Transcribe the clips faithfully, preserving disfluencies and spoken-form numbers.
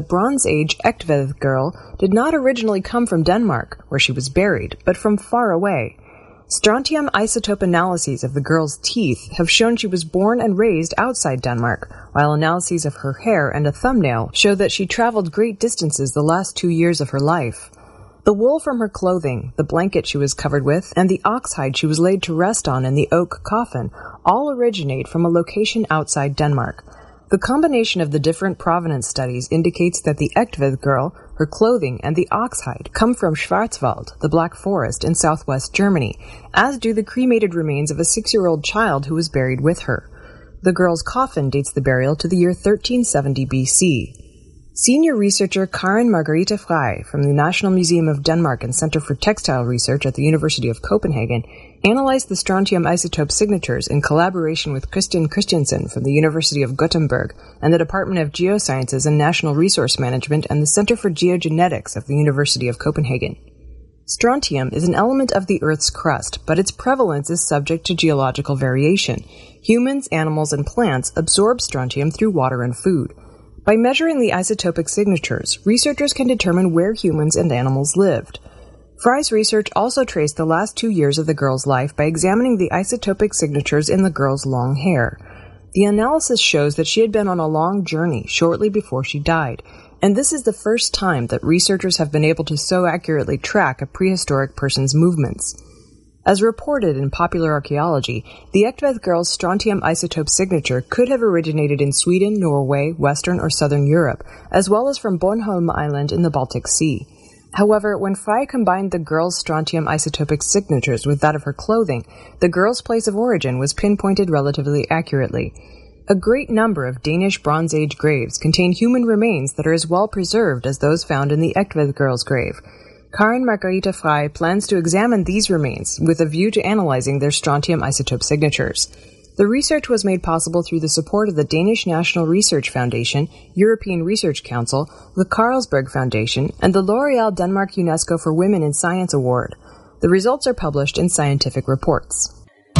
the Bronze Age Egtved girl did not originally come from Denmark, where she was buried, but from far away. Strontium isotope analyses of the girl's teeth have shown she was born and raised outside Denmark, while analyses of her hair and a thumbnail show that she traveled great distances the last two years of her life. The wool from her clothing, the blanket she was covered with, and the ox hide she was laid to rest on in the oak coffin all originate from a location outside Denmark. The combination of the different provenance studies indicates that the Egtved girl, her clothing, and the ox hide come from Schwarzwald, the Black Forest in southwest Germany, as do the cremated remains of a six-year-old child who was buried with her. The girl's coffin dates the burial to the year thirteen seventy B C. Senior researcher Karen Margrethe Frey from the National Museum of Denmark and Center for Textile Research at the University of Copenhagen analyzed the strontium isotope signatures in collaboration with Christian Christiansen from the University of Gothenburg and the Department of Geosciences and National Resource Management and the Center for Geogenetics of the University of Copenhagen. Strontium is an element of the Earth's crust, but its prevalence is subject to geological variation. Humans, animals, and plants absorb strontium through water and food. By measuring the isotopic signatures, researchers can determine where humans and animals lived. Frey's research also traced the last two years of the girl's life by examining the isotopic signatures in the girl's long hair. The analysis shows that she had been on a long journey shortly before she died, and this is the first time that researchers have been able to so accurately track a prehistoric person's movements. As reported in Popular Archaeology, the Egtved girl's strontium isotope signature could have originated in Sweden, Norway, Western or Southern Europe, as well as from Bornholm Island in the Baltic Sea. However, when Frey combined the girl's strontium isotopic signatures with that of her clothing, the girl's place of origin was pinpointed relatively accurately. A great number of Danish Bronze Age graves contain human remains that are as well preserved as those found in the Egtved girl's grave. Karen Margrethe Frey plans to examine these remains with a view to analyzing their strontium isotope signatures. The research was made possible through the support of the Danish National Research Foundation, European Research Council, the Carlsberg Foundation, and the L'Oréal Denmark UNESCO for Women in Science Award. The results are published in Scientific Reports.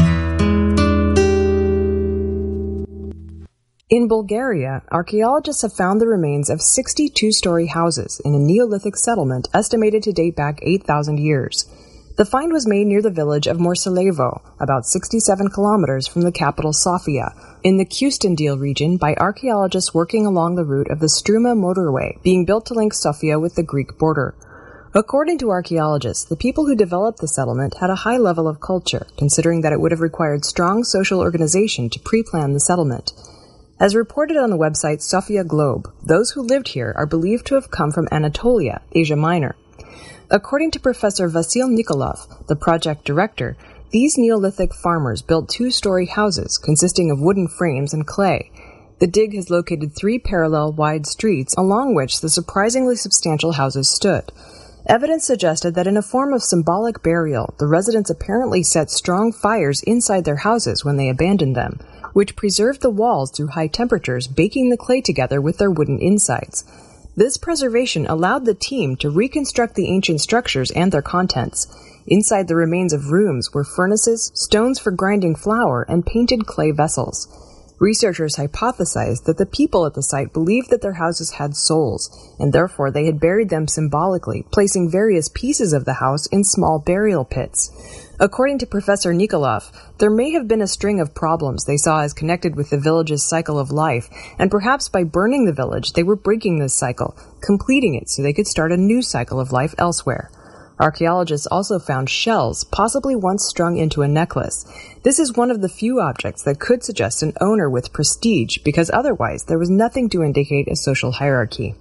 In Bulgaria, archaeologists have found the remains of sixty two-story houses in a Neolithic settlement estimated to date back eight thousand years. The find was made near the village of Morselevo, about sixty-seven kilometers from the capital Sofia, in the Kustendil region by archaeologists working along the route of the Struma motorway, being built to link Sofia with the Greek border. According to archaeologists, the people who developed the settlement had a high level of culture, considering that it would have required strong social organization to pre-plan the settlement. As reported on the website Sofia Globe, those who lived here are believed to have come from Anatolia, Asia Minor. According to Professor Vasil Nikolov, the project director, these Neolithic farmers built two-story houses consisting of wooden frames and clay. The dig has located three parallel wide streets along which the surprisingly substantial houses stood. Evidence suggested that in a form of symbolic burial, the residents apparently set strong fires inside their houses when they abandoned them, which preserved the walls through high temperatures, baking the clay together with their wooden insides. This preservation allowed the team to reconstruct the ancient structures and their contents. Inside the remains of rooms were furnaces, stones for grinding flour, and painted clay vessels. Researchers hypothesized that the people at the site believed that their houses had souls, and therefore they had buried them symbolically, placing various pieces of the house in small burial pits. According to Professor Nikolov, there may have been a string of problems they saw as connected with the village's cycle of life, and perhaps by burning the village they were breaking this cycle, completing it so they could start a new cycle of life elsewhere. Archaeologists also found shells, possibly once strung into a necklace. This is one of the few objects that could suggest an owner with prestige, because otherwise there was nothing to indicate a social hierarchy.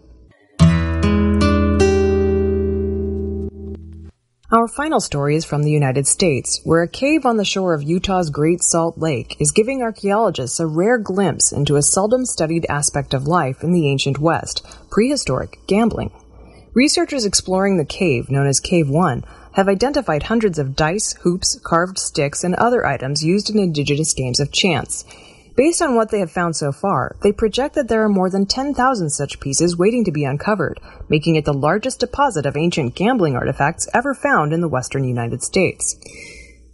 Our final story is from the United States, where a cave on the shore of Utah's Great Salt Lake is giving archaeologists a rare glimpse into a seldom studied aspect of life in the ancient West, prehistoric gambling. Researchers exploring the cave, known as Cave one, have identified hundreds of dice, hoops, carved sticks, and other items used in indigenous games of chance. Based on what they have found so far, they project that there are more than ten thousand such pieces waiting to be uncovered, making it the largest deposit of ancient gambling artifacts ever found in the western United States.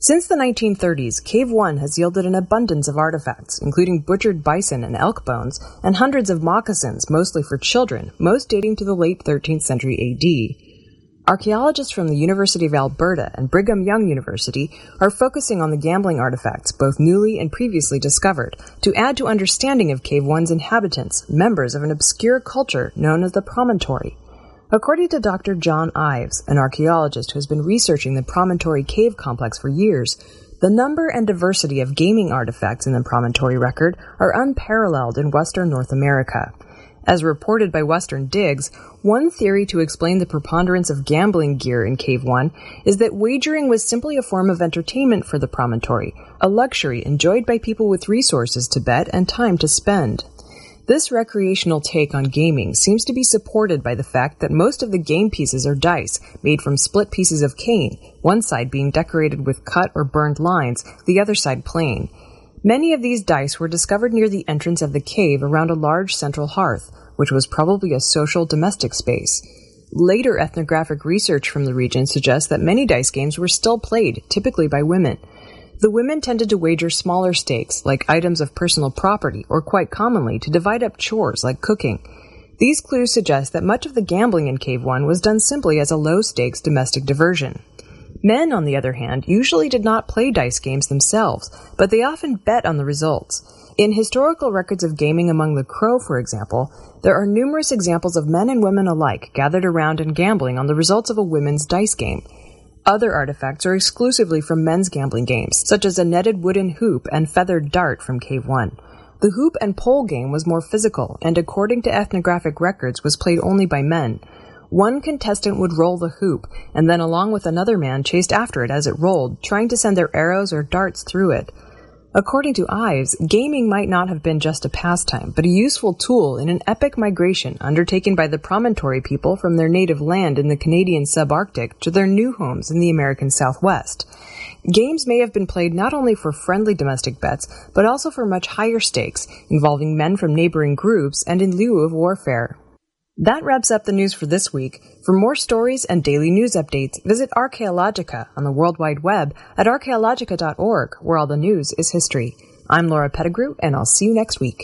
Since the nineteen thirties, Cave One has yielded an abundance of artifacts, including butchered bison and elk bones, and hundreds of moccasins, mostly for children, most dating to the late thirteenth century A D. Archaeologists from the University of Alberta and Brigham Young University are focusing on the gambling artifacts, both newly and previously discovered, to add to understanding of Cave One's inhabitants, members of an obscure culture known as the Promontory. According to Doctor John Ives, an archaeologist who has been researching the Promontory cave complex for years, the number and diversity of gaming artifacts in the Promontory record are unparalleled in Western North America. As reported by Western Digs, one theory to explain the preponderance of gambling gear in Cave One is that wagering was simply a form of entertainment for the Promontory, a luxury enjoyed by people with resources to bet and time to spend. This recreational take on gaming seems to be supported by the fact that most of the game pieces are dice, made from split pieces of cane, one side being decorated with cut or burned lines, the other side plain. Many of these dice were discovered near the entrance of the cave around a large central hearth, which was probably a social domestic space. Later ethnographic research from the region suggests that many dice games were still played, typically by women. The women tended to wager smaller stakes, like items of personal property, or quite commonly, to divide up chores, like cooking. These clues suggest that much of the gambling in Cave One was done simply as a low-stakes domestic diversion. Men, on the other hand, usually did not play dice games themselves, but they often bet on the results. In historical records of gaming among the Crow, for example, there are numerous examples of men and women alike gathered around and gambling on the results of a women's dice game. Other artifacts are exclusively from men's gambling games, such as a netted wooden hoop and feathered dart from Cave One. The hoop and pole game was more physical, and according to ethnographic records, was played only by men. One contestant would roll the hoop, and then along with another man chased after it as it rolled, trying to send their arrows or darts through it. According to Ives, gaming might not have been just a pastime, but a useful tool in an epic migration undertaken by the Promontory people from their native land in the Canadian subarctic to their new homes in the American Southwest. Games may have been played not only for friendly domestic bets, but also for much higher stakes, involving men from neighboring groups and in lieu of warfare. That wraps up the news for this week. For more stories and daily news updates, visit Archaeologica on the World Wide Web at archaeologica dot org, where all the news is history. I'm Laura Pettigrew, and I'll see you next week.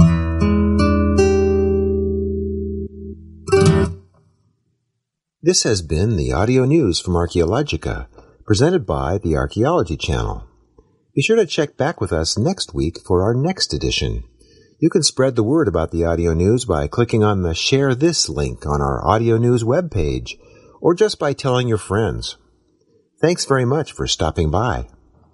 This has been the audio news from Archaeologica, presented by the Archaeology Channel. Be sure to check back with us next week for our next edition. You can spread the word about the audio news by clicking on the Share This link on our audio news webpage, or just by telling your friends. Thanks very much for stopping by.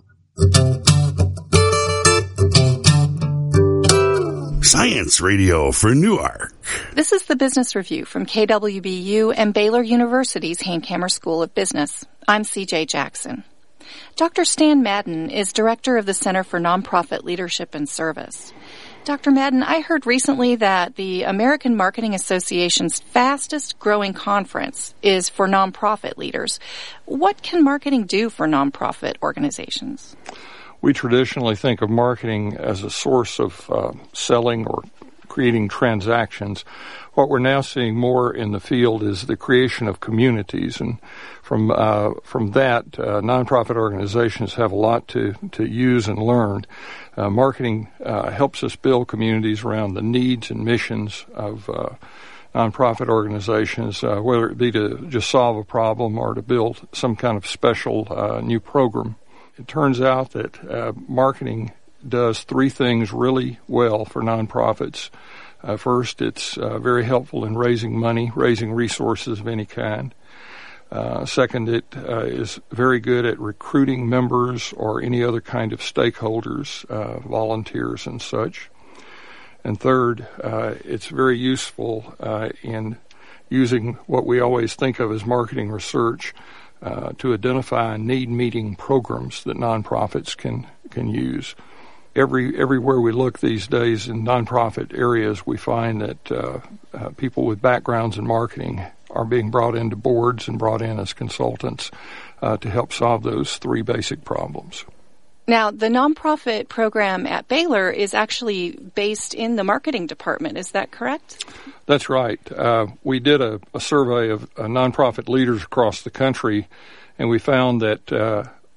Science Radio for Newark. This is the Business Review from K W B U and Baylor University's Hankamer School of Business. I'm C J Jackson. Doctor Stan Madden is director of the Center for Nonprofit Leadership and Service. Doctor Madden, I heard recently that the American Marketing Association's fastest growing conference is for nonprofit leaders. What can marketing do for nonprofit organizations? We traditionally think of marketing as a source of uh, selling or creating transactions. What we're now seeing more in the field is the creation of communities, and from uh, from that, uh, nonprofit organizations have a lot to, to use and learn. Uh, marketing uh, helps us build communities around the needs and missions of uh, nonprofit organizations, uh, whether it be to just solve a problem or to build some kind of special uh, new program. It turns out that uh, marketing does three things really well for nonprofits. Uh, first, it's uh, very helpful in raising money, raising resources of any kind. Uh, second, it uh, is very good at recruiting members or any other kind of stakeholders, uh, volunteers and such. And third, uh, it's very useful uh, in using what we always think of as marketing research uh, to identify need-meeting programs that nonprofits can can use. Every everywhere we look these days in nonprofit areas, we find that uh, uh, people with backgrounds in marketing are being brought into boards and brought in as consultants uh, to help solve those three basic problems. Now, the nonprofit program at Baylor is actually based in the marketing department. Is that correct? That's right. Uh, we did a, a survey of uh, nonprofit leaders across the country, and we found that uh,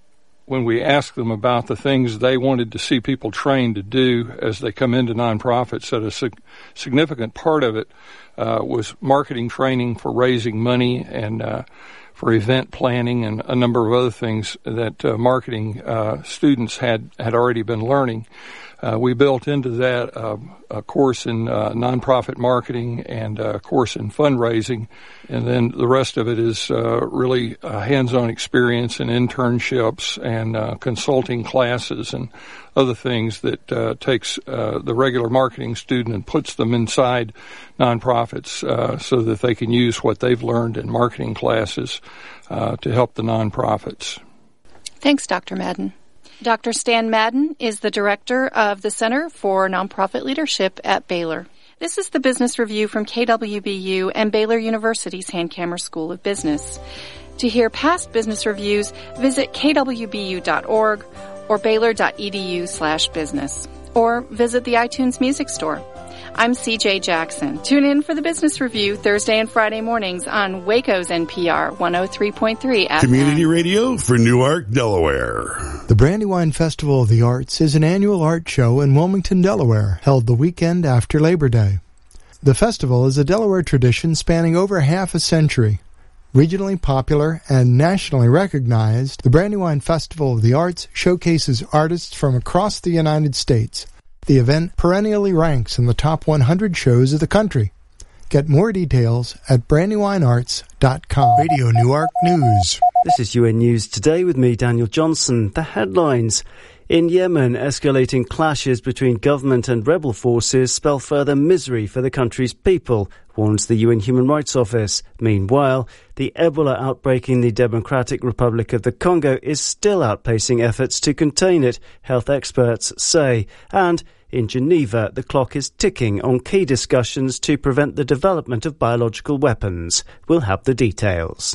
when we asked them about the things they wanted to see people trained to do as they come into nonprofits, that a sig- significant part of it uh, was marketing training for raising money and uh, for event planning and a number of other things that uh, marketing uh, students had, had already been learning. Uh, we built into that uh, a course in uh, nonprofit marketing and a course in fundraising, and then the rest of it is uh, really a hands-on experience and internships and uh, consulting classes and other things that uh, takes uh, the regular marketing student and puts them inside nonprofits uh, so that they can use what they've learned in marketing classes uh, to help the nonprofits. Thanks, Doctor Madden. Doctor Stan Madden is the director of the Center for Nonprofit Leadership at Baylor. This is the Business Review from K W B U and Baylor University's Hankamer School of Business. To hear past business reviews, visit k w b u dot org or baylor dot e d u slash business, or visit the iTunes Music Store. I'm C J Jackson. Tune in for the Business Review Thursday and Friday mornings on Waco's N P R one oh three point three F M. Community radio for Newark, Delaware. The Brandywine Festival of the Arts is an annual art show in Wilmington, Delaware, held the weekend after Labor Day. The festival is a Delaware tradition spanning over half a century. Regionally popular and nationally recognized, the Brandywine Festival of the Arts showcases artists from across the United States. The event perennially ranks in the top one hundred shows of the country. Get more details at brandywine arts dot com. Radio Newark News. This is U N News Today with me, Daniel Johnson. The headlines. In Yemen, escalating clashes between government and rebel forces spell further misery for the country's people, warns the U N Human Rights Office. Meanwhile, the Ebola outbreak in the Democratic Republic of the Congo is still outpacing efforts to contain it, health experts say. And in Geneva, the clock is ticking on key discussions to prevent the development of biological weapons. We'll have the details.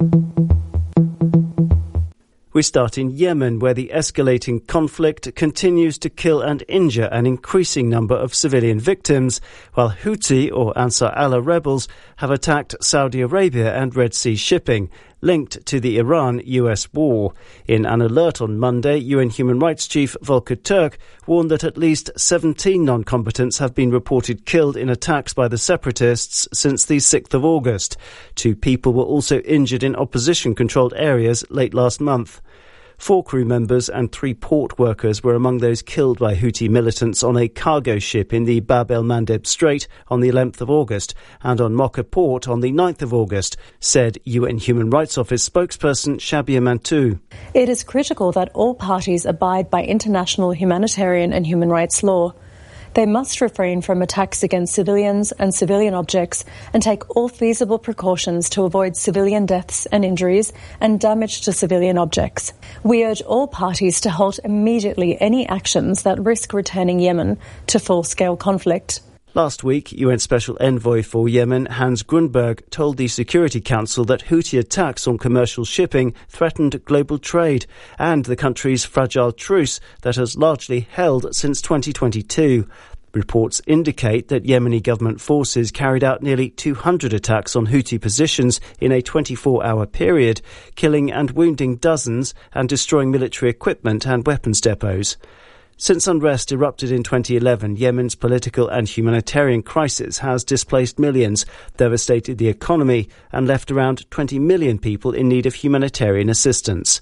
We start in Yemen, where the escalating conflict continues to kill and injure an increasing number of civilian victims, while Houthi or Ansar Allah rebels have attacked Saudi Arabia and Red Sea shipping, linked to the Iran-U S war. In an alert on Monday, U N Human Rights Chief Volker Turk warned that at least seventeen non-combatants have been reported killed in attacks by the separatists since the sixth of August. Two people were also injured in opposition-controlled areas late last month. Four crew members and three port workers were among those killed by Houthi militants on a cargo ship in the Bab el-Mandeb Strait on the eleventh of August and on Mocha Port on the ninth of August, said U N Human Rights Office spokesperson Shabia Mantou. It is critical that all parties abide by international humanitarian and human rights law. They must refrain from attacks against civilians and civilian objects and take all feasible precautions to avoid civilian deaths and injuries and damage to civilian objects. We urge all parties to halt immediately any actions that risk returning Yemen to full-scale conflict. Last week, U N Special Envoy for Yemen, Hans Grunberg, told the Security Council that Houthi attacks on commercial shipping threatened global trade and the country's fragile truce that has largely held since twenty twenty-two. Reports indicate that Yemeni government forces carried out nearly two hundred attacks on Houthi positions in a twenty-four hour period, killing and wounding dozens and destroying military equipment and weapons depots. Since unrest erupted in twenty eleven, Yemen's political and humanitarian crisis has displaced millions, devastated the economy, and left around twenty million people in need of humanitarian assistance.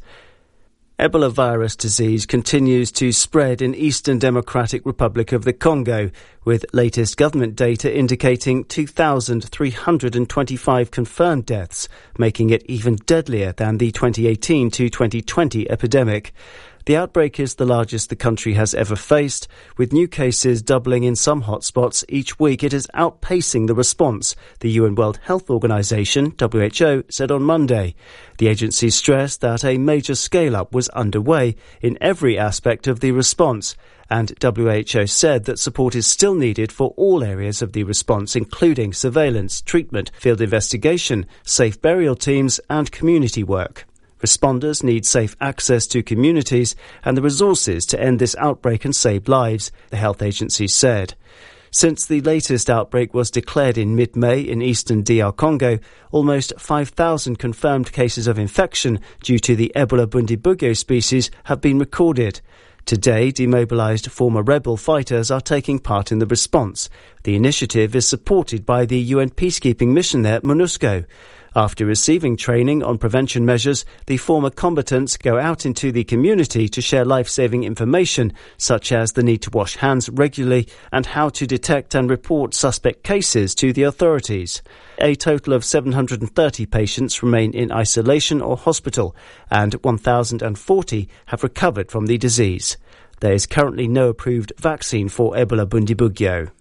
Ebola virus disease continues to spread in Eastern Democratic Republic of the Congo, with latest government data indicating two thousand three hundred twenty-five confirmed deaths, making it even deadlier than the twenty eighteen to twenty twenty epidemic. The outbreak is the largest the country has ever faced, with new cases doubling in some hotspots each week. It is outpacing the response, the U N World Health Organization, W H O, said on Monday. The agency stressed that a major scale-up was underway in every aspect of the response, and W H O said that support is still needed for all areas of the response, including surveillance, treatment, field investigation, safe burial teams, and community work. Responders need safe access to communities and the resources to end this outbreak and save lives, the health agency said. Since the latest outbreak was declared in mid-May in eastern D R Congo, almost five thousand confirmed cases of infection due to the Ebola Bundibugyo species have been recorded. Today, demobilized former rebel fighters are taking part in the response. The initiative is supported by the U N peacekeeping mission there, MONUSCO. After receiving training on prevention measures, the former combatants go out into the community to share life-saving information, such as the need to wash hands regularly and how to detect and report suspect cases to the authorities. A total of seven hundred thirty patients remain in isolation or hospital, and one thousand forty have recovered from the disease. There is currently no approved vaccine for Ebola Bundibugyo.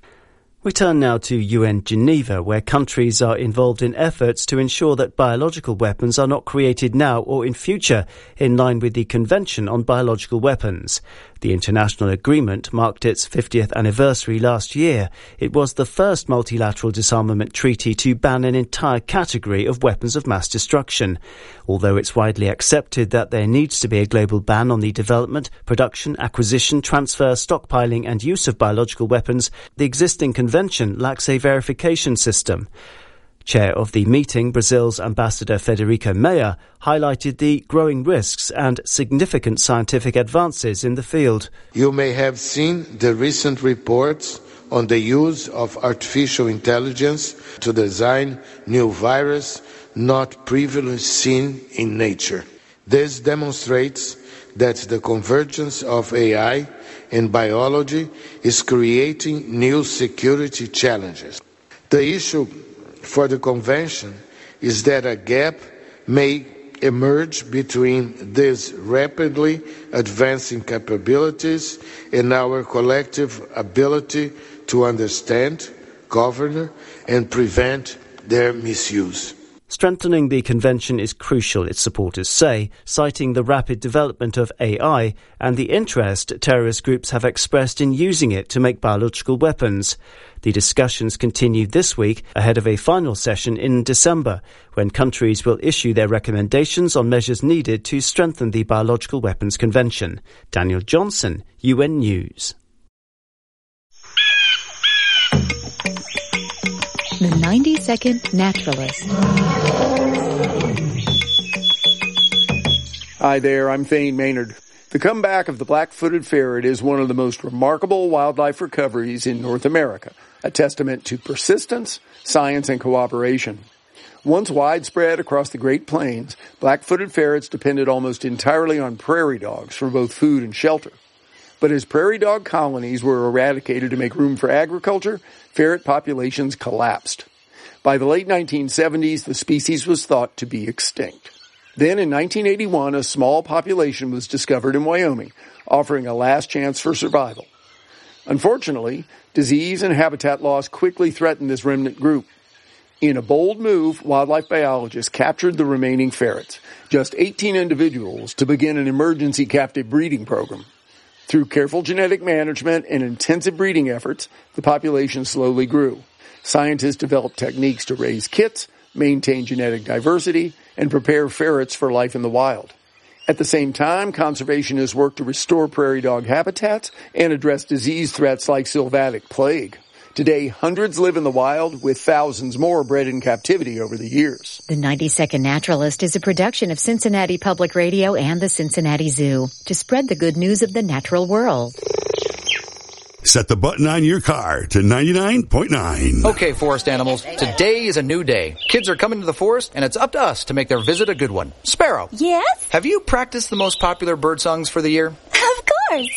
We turn now to U N Geneva, where countries are involved in efforts to ensure that biological weapons are not created now or in future, in line with the Convention on Biological Weapons. The international agreement marked its fiftieth anniversary last year. It was the first multilateral disarmament treaty to ban an entire category of weapons of mass destruction. Although it's widely accepted that there needs to be a global ban on the development, production, acquisition, transfer, stockpiling and use of biological weapons, the existing convention lacks a verification system. Chair of the meeting, Brazil's Ambassador Federico Meyer, highlighted the growing risks and significant scientific advances in the field. You may have seen the recent reports on the use of artificial intelligence to design new viruses not previously seen in nature. This demonstrates that the convergence of A I and biology is creating new security challenges. The issue for the Convention is that a gap may emerge between these rapidly advancing capabilities and our collective ability to understand, govern, and prevent their misuse. Strengthening the convention is crucial, its supporters say, citing the rapid development of A I and the interest terrorist groups have expressed in using it to make biological weapons. The discussions continue this week ahead of a final session in December, when countries will issue their recommendations on measures needed to strengthen the Biological Weapons Convention. Daniel Johnson, U N News. The ninety second Naturalist. Hi there, I'm Thane Maynard. The comeback of the black-footed ferret is one of the most remarkable wildlife recoveries in North America, a testament to persistence, science, and cooperation. Once widespread across the Great Plains, black-footed ferrets depended almost entirely on prairie dogs for both food and shelter. But as prairie dog colonies were eradicated to make room for agriculture, ferret populations collapsed. By the late nineteen seventies, the species was thought to be extinct. Then in nineteen eighty-one, a small population was discovered in Wyoming, offering a last chance for survival. Unfortunately, disease and habitat loss quickly threatened this remnant group. In a bold move, wildlife biologists captured the remaining ferrets, just eighteen individuals, to begin an emergency captive breeding program. Through careful genetic management and intensive breeding efforts, the population slowly grew. Scientists developed techniques to raise kits, maintain genetic diversity, and prepare ferrets for life in the wild. At the same time, conservationists worked to restore prairie dog habitats and address disease threats like sylvatic plague. Today, hundreds live in the wild, with thousands more bred in captivity over the years. The ninety second Naturalist is a production of Cincinnati Public Radio and the Cincinnati Zoo to spread the good news of the natural world. Set the button on your car to ninety-nine point nine. Okay, forest animals, today is a new day. Kids are coming to the forest, and it's up to us to make their visit a good one. Sparrow. Yes? Have you practiced the most popular bird songs for the year? Of course.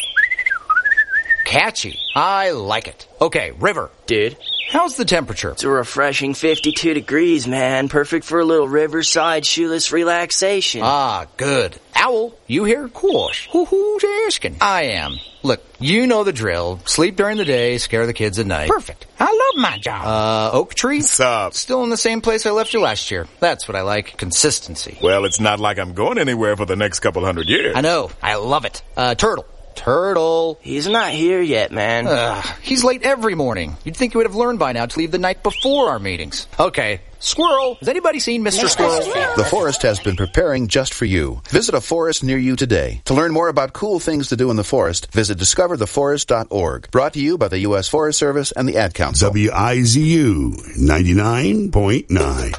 Catchy. I like it. Okay, River. Dude. How's the temperature? It's a refreshing fifty-two degrees, man. Perfect for a little riverside shoeless relaxation. Ah, good. Owl, you here? Of course. Who, who's asking? I am. Look, you know the drill. Sleep during the day, scare the kids at night. Perfect. I love my job. Uh, Oak Tree? What's up? Still in the same place I left you last year. That's what I like. Consistency. Well, it's not like I'm going anywhere for the next couple hundred years. I know. I love it. Uh, Turtle. Turtle. He's not here yet, man. Ugh, he's late every morning. You'd think he would have learned by now to leave the night before our meetings. Okay, Squirrel! Has anybody seen Mister Squirrel? The forest has been preparing just for you. Visit a forest near you today. To learn more about cool things to do in the forest, visit discover the forest dot org. Brought to you by the U S Forest Service and the Ad Council. W I Z U ninety-nine point nine.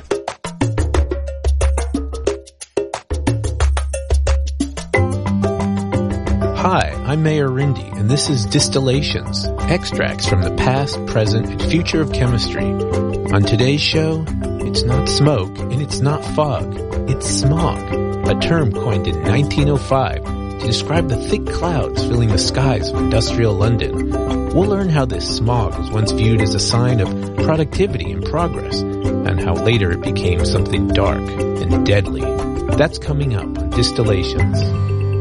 Hi, I'm Mayor Rindy, and this is Distillations, extracts from the past, present, and future of chemistry. On today's show, it's not smoke, and it's not fog, it's smog, a term coined in nineteen oh five to describe the thick clouds filling the skies of industrial London. We'll learn how this smog was once viewed as a sign of productivity and progress, and how later it became something dark and deadly. That's coming up on Distillations.